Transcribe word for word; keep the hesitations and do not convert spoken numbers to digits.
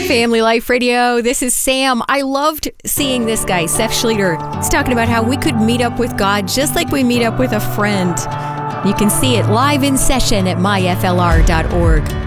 Family Life Radio. This is Sam. I loved seeing this guy, Seth Schleter. He's talking about how we could meet up with God just like we meet up with a friend. You can see it live in session at my f l r dot org.